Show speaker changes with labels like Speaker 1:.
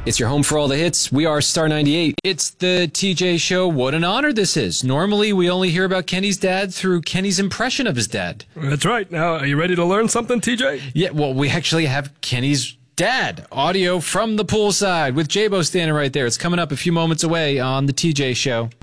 Speaker 1: It's your home for all the hits. We are Star 98. It's the TJ Show. What an honor this is. Normally, we only hear about Kenny's dad through Kenny's impression of his dad.
Speaker 2: That's right. Now, are you ready to learn something, TJ?
Speaker 1: Yeah, well, we actually have Kenny's dad. Audio from the poolside with J-Bo standing right there. It's coming up a few moments away on the TJ Show.